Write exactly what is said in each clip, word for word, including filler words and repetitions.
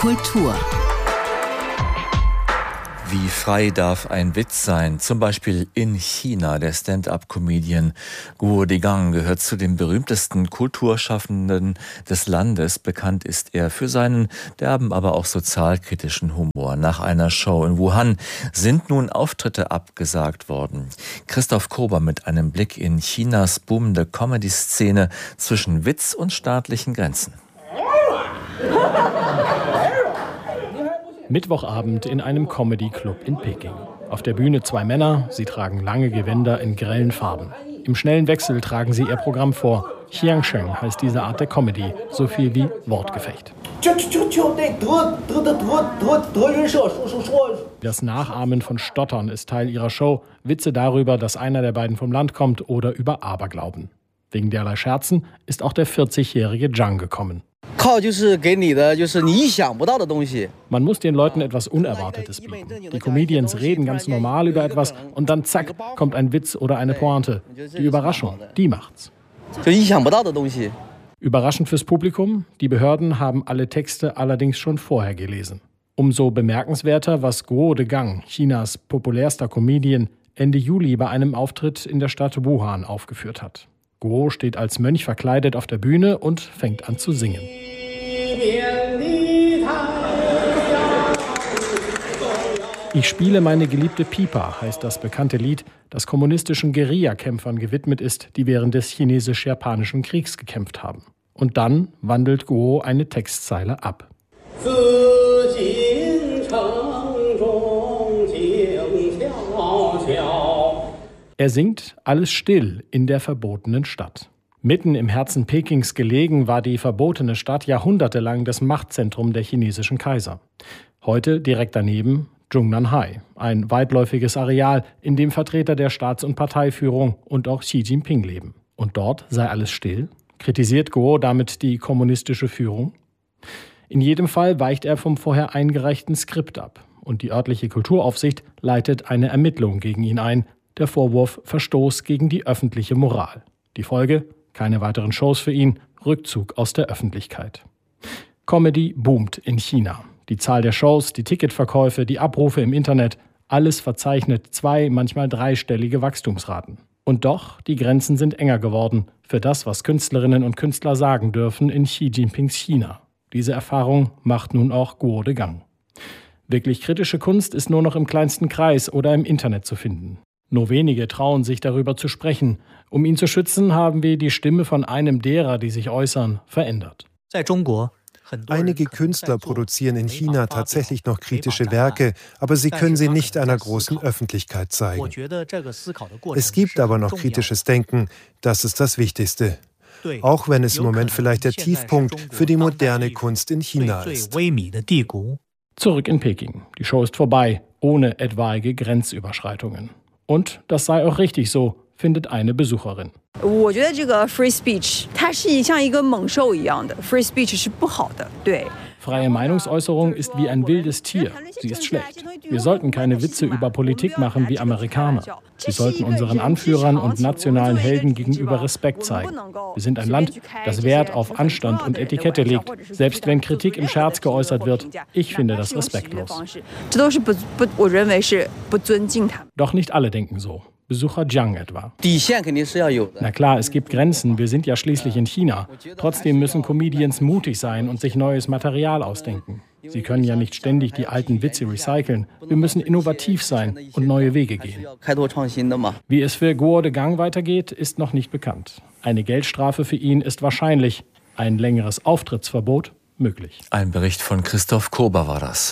Kultur. Wie frei darf ein Witz sein? Zum Beispiel in China. Der Stand-up-Comedian Guo Degang gehört zu den berühmtesten Kulturschaffenden des Landes. Bekannt ist er für seinen derben, aber auch sozialkritischen Humor. Nach einer Show in Wuhan sind nun Auftritte abgesagt worden. Christoph Kober mit einem Blick in Chinas boomende Comedy-Szene zwischen Witz und staatlichen Grenzen. Mittwochabend in einem Comedy-Club in Peking. Auf der Bühne zwei Männer, sie tragen lange Gewänder in grellen Farben. Im schnellen Wechsel tragen sie ihr Programm vor. Xiangsheng heißt diese Art der Comedy, so viel wie Wortgefecht. Das Nachahmen von Stottern ist Teil ihrer Show, Witze darüber, dass einer der beiden vom Land kommt oder über Aberglauben. Wegen derlei Scherzen ist auch der vierzigjährige Zhang gekommen. Man muss den Leuten etwas Unerwartetes bieten. Die Comedians reden ganz normal über etwas und dann zack, kommt ein Witz oder eine Pointe. Die Überraschung, die macht's. Überraschend fürs Publikum, die Behörden haben alle Texte allerdings schon vorher gelesen. Umso bemerkenswerter, was Guo Degang, Chinas populärster Comedian, Ende Juli bei einem Auftritt in der Stadt Wuhan aufgeführt hat. Guo steht als Mönch verkleidet auf der Bühne und fängt an zu singen. Ich spiele meine geliebte Pipa, heißt das bekannte Lied, das kommunistischen Guerillakämpfern gewidmet ist, die während des chinesisch-japanischen Kriegs gekämpft haben. Und dann wandelt Guo eine Textzeile ab. Er singt Alles still in der verbotenen Stadt. Mitten im Herzen Pekings gelegen war die verbotene Stadt jahrhundertelang das Machtzentrum der chinesischen Kaiser. Heute direkt daneben Zhongnanhai, ein weitläufiges Areal, in dem Vertreter der Staats- und Parteiführung und auch Xi Jinping leben. Und dort sei alles still? Kritisiert Guo damit die kommunistische Führung? In jedem Fall weicht er vom vorher eingereichten Skript ab. Und die örtliche Kulturaufsicht leitet eine Ermittlung gegen ihn ein. Der Vorwurf Verstoß gegen die öffentliche Moral. Die Folge? Keine weiteren Shows für ihn, Rückzug aus der Öffentlichkeit. Comedy boomt in China. Die Zahl der Shows, die Ticketverkäufe, die Abrufe im Internet, alles verzeichnet zwei-, manchmal dreistellige Wachstumsraten. Und doch, die Grenzen sind enger geworden für das, was Künstlerinnen und Künstler sagen dürfen in Xi Jinpings China. Diese Erfahrung macht nun auch Guo Degang. Wirklich kritische Kunst ist nur noch im kleinsten Kreis oder im Internet zu finden. Nur wenige trauen sich darüber zu sprechen. Um ihn zu schützen, haben wir die Stimme von einem derer, die sich äußern, verändert. Einige Künstler produzieren in China tatsächlich noch kritische Werke, aber sie können sie nicht einer großen Öffentlichkeit zeigen. Es gibt aber noch kritisches Denken, das ist das Wichtigste. Auch wenn es im Moment vielleicht der Tiefpunkt für die moderne Kunst in China ist. Zurück in Peking. Die Show ist vorbei, ohne etwaige Grenzüberschreitungen. Und das sei auch richtig so, findet eine Besucherin. Freie Meinungsäußerung ist wie ein wildes Tier. Sie ist schlecht. Wir sollten keine Witze über Politik machen wie Amerikaner. Wir sollten unseren Anführern und nationalen Helden gegenüber Respekt zeigen. Wir sind ein Land, das Wert auf Anstand und Etikette legt, selbst wenn Kritik im Scherz geäußert wird. Ich finde das respektlos. Doch nicht alle denken so. Besucher Zhang etwa. Na klar, es gibt Grenzen, wir sind ja schließlich in China. Trotzdem müssen Comedians mutig sein und sich neues Material ausdenken. Sie können ja nicht ständig die alten Witze recyceln. Wir müssen innovativ sein und neue Wege gehen. Wie es für Guo Degang weitergeht, ist noch nicht bekannt. Eine Geldstrafe für ihn ist wahrscheinlich, ein längeres Auftrittsverbot möglich. Ein Bericht von Christoph Kober war das.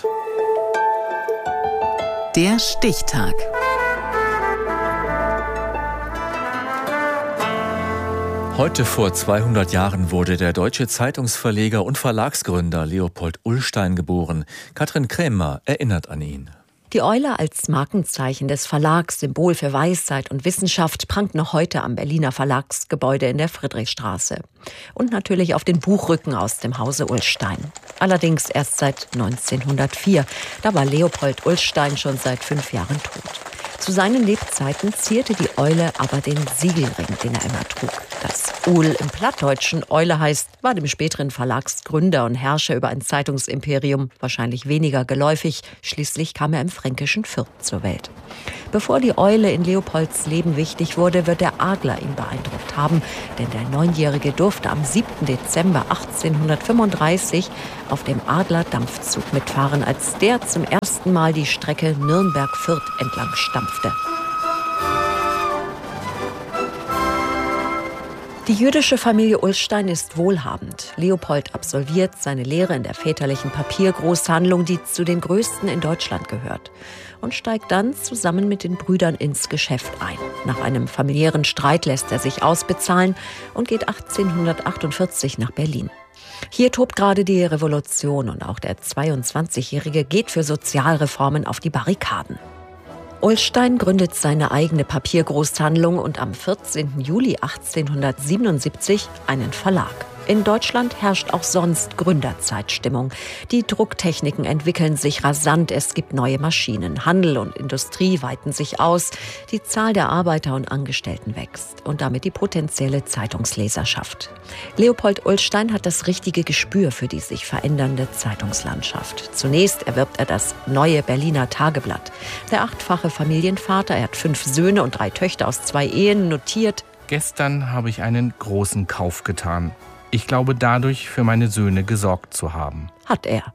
Der Stichtag. Heute vor zweihundert Jahren wurde der deutsche Zeitungsverleger und Verlagsgründer Leopold Ullstein geboren. Katrin Krämer erinnert an ihn. Die Eule als Markenzeichen des Verlags, Symbol für Weisheit und Wissenschaft, prangt noch heute am Berliner Verlagsgebäude in der Friedrichstraße. Und natürlich auf den Buchrücken aus dem Hause Ullstein. Allerdings erst seit neunzehnhundertvier. Da war Leopold Ullstein schon seit fünf Jahren tot. Zu seinen Lebzeiten zierte die Eule aber den Siegelring, den er immer trug. Dass Uhl im Plattdeutschen Eule heißt, war dem späteren Verlagsgründer und Herrscher über ein Zeitungsimperium wahrscheinlich weniger geläufig. Schließlich kam er im fränkischen Fürth zur Welt. Bevor die Eule in Leopolds Leben wichtig wurde, wird der Adler ihn beeindruckt haben. Denn der Neunjährige durfte am siebten Dezember achtzehnhundertfünfunddreißig auf dem Adler-Dampfzug mitfahren, als der zum ersten Mal die Strecke Nürnberg-Fürth entlang stampfte. Die jüdische Familie Ullstein ist wohlhabend. Leopold absolviert seine Lehre in der väterlichen Papiergroßhandlung, die zu den größten in Deutschland gehört, und steigt dann zusammen mit den Brüdern ins Geschäft ein. Nach einem familiären Streit lässt er sich ausbezahlen und geht achtzehnhundertachtundvierzig nach Berlin. Hier tobt gerade die Revolution und auch der zweiundzwanzigjährige geht für Sozialreformen auf die Barrikaden. Ullstein gründet seine eigene Papiergroßhandlung und am vierzehnten Juli achtzehnhundertsiebenundsiebzig einen Verlag. In Deutschland herrscht auch sonst Gründerzeitstimmung. Die Drucktechniken entwickeln sich rasant, es gibt neue Maschinen. Handel und Industrie weiten sich aus. Die Zahl der Arbeiter und Angestellten wächst und damit die potenzielle Zeitungsleserschaft. Leopold Ullstein hat das richtige Gespür für die sich verändernde Zeitungslandschaft. Zunächst erwirbt er das Neue Berliner Tageblatt. Der achtfache Familienvater, er hat fünf Söhne und drei Töchter aus zwei Ehen, notiert: Gestern habe ich einen großen Kauf getan. Ich glaube, dadurch für meine Söhne gesorgt zu haben. Hat er.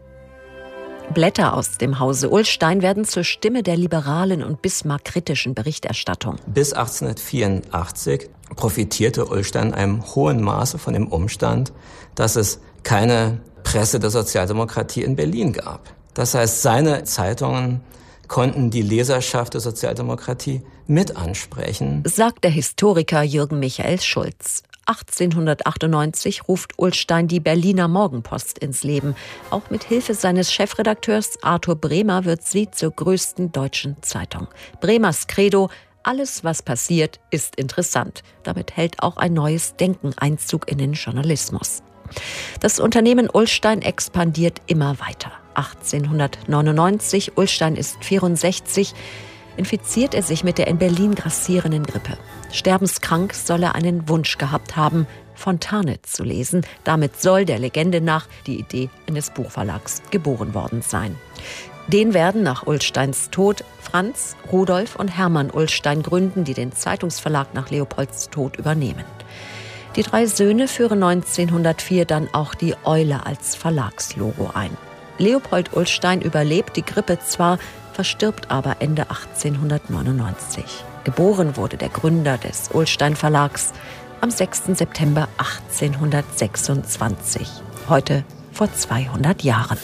Blätter aus dem Hause Ullstein werden zur Stimme der liberalen und Bismarck-kritischen Berichterstattung. Bis achtzehnhundertvierundachtzig profitierte Ullstein in einem hohen Maße von dem Umstand, dass es keine Presse der Sozialdemokratie in Berlin gab. Das heißt, seine Zeitungen konnten die Leserschaft der Sozialdemokratie mit ansprechen, sagt der Historiker Jürgen Michael Schulz. achtzehnhundertachtundneunzig ruft Ullstein die Berliner Morgenpost ins Leben. Auch mit Hilfe seines Chefredakteurs Arthur Bremer wird sie zur größten deutschen Zeitung. Bremers Credo: Alles, was passiert, ist interessant. Damit hält auch ein neues Denken Einzug in den Journalismus. Das Unternehmen Ullstein expandiert immer weiter. achtzehnhundertneunundneunzig, Ullstein ist vierundsechzig, infiziert er sich mit der in Berlin grassierenden Grippe. Sterbenskrank soll er einen Wunsch gehabt haben, Fontane zu lesen. Damit soll der Legende nach die Idee eines Buchverlags geboren worden sein. Den werden nach Ullsteins Tod Franz, Rudolf und Hermann Ullstein gründen, die den Zeitungsverlag nach Leopolds Tod übernehmen. Die drei Söhne führen neunzehnhundertvier dann auch die Eule als Verlagslogo ein. Leopold Ullstein überlebt die Grippe zwar, verstirbt aber Ende achtzehnhundertneunundneunzig. Geboren wurde der Gründer des Ullstein Verlags am sechsten September achtzehnhundertsechsundzwanzig, heute vor zweihundert Jahren.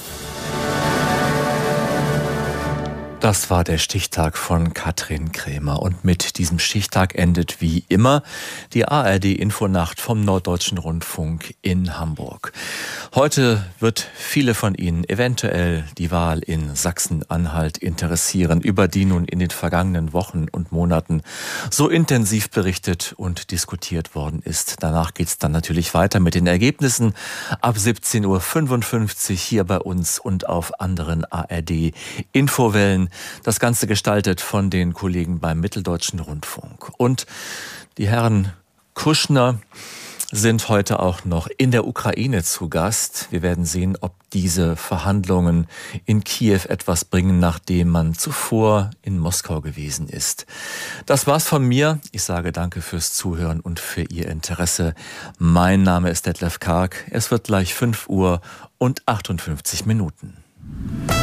Das war der Stichtag von Katrin Krämer. Und mit diesem Stichtag endet wie immer die A R D-Infonacht vom Norddeutschen Rundfunk in Hamburg. Heute wird viele von Ihnen eventuell die Wahl in Sachsen-Anhalt interessieren, über die nun in den vergangenen Wochen und Monaten so intensiv berichtet und diskutiert worden ist. Danach geht es dann natürlich weiter mit den Ergebnissen ab siebzehn Uhr fünfundfünfzig hier bei uns und auf anderen A R D-Infowellen. Das Ganze gestaltet von den Kollegen beim Mitteldeutschen Rundfunk. Und die Herren Kuschner sind heute auch noch in der Ukraine zu Gast. Wir werden sehen, ob diese Verhandlungen in Kiew etwas bringen, nachdem man zuvor in Moskau gewesen ist. Das war's von mir. Ich sage danke fürs Zuhören und für Ihr Interesse. Mein Name ist Detlef Karg. Es wird gleich fünf Uhr und achtundfünfzig Minuten.